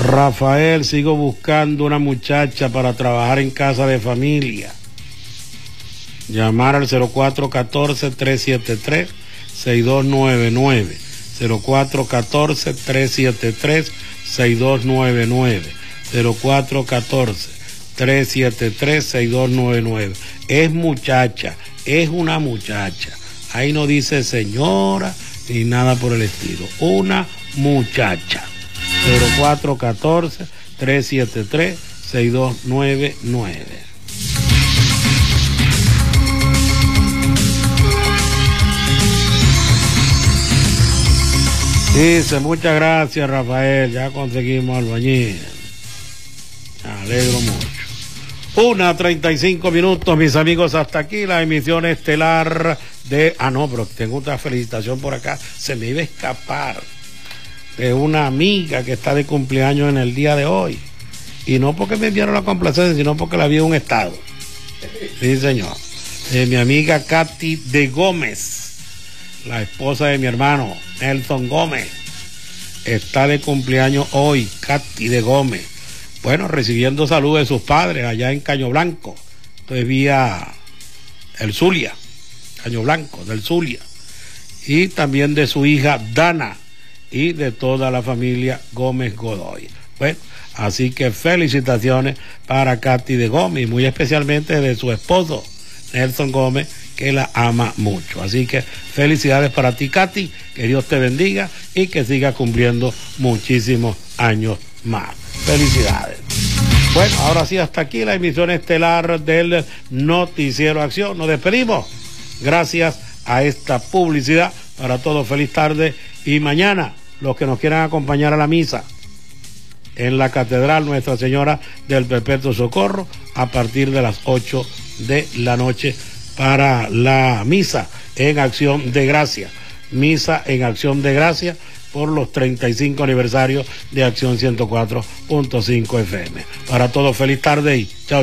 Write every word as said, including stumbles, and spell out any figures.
Rafael, sigo buscando una muchacha para trabajar en casa de familia. Llamar al cero cuatro uno cuatro, tres siete tres, seis dos nueve nueve. cero cuatro uno cuatro, tres siete tres, seis dos nueve nueve. cero cuatro uno cuatro, tres siete tres, seis dos nueve nueve. Es muchacha, es una muchacha. Ahí no dice señora ni nada por el estilo. Una muchacha. cero cuatro uno cuatro, tres siete tres, seis dos nueve nueve. Dice, muchas gracias, Rafael, ya conseguimos albañil. Me alegro mucho. Una treinta y cinco minutos, mis amigos, hasta aquí la emisión estelar de... Ah, no, pero tengo otra felicitación por acá. Se me iba a escapar de una amiga que está de cumpleaños en el día de hoy. Y no porque me enviaron la complacencia, sino porque la vi en un estado. Sí, señor. De mi amiga Katy de Gómez, la esposa de mi hermano Nelson Gómez. Está de cumpleaños hoy, Katy de Gómez. Bueno, recibiendo salud de sus padres allá en Caño Blanco. Entonces vía el Zulia, Caño Blanco, del Zulia. Y también de su hija Dana y de toda la familia Gómez Godoy. Bueno, así que felicitaciones para Katy de Gómez, muy especialmente de su esposo Nelson Gómez, que la ama mucho. Así que felicidades para ti, Katy, que Dios te bendiga y que siga cumpliendo muchísimos años más. Felicidades. Bueno, ahora sí, hasta aquí la emisión estelar del Noticiero Acción. Nos despedimos. Gracias a esta publicidad. Para todos, feliz tarde. Y mañana, los que nos quieran acompañar a la misa en la Catedral Nuestra Señora del Perpetuo Socorro, a partir de las ocho de la noche, para la misa en acción de gracia. Misa en acción de gracia por los treinta y cinco aniversarios de Acción ciento cuatro punto cinco F M. Para todos, feliz tarde y chao.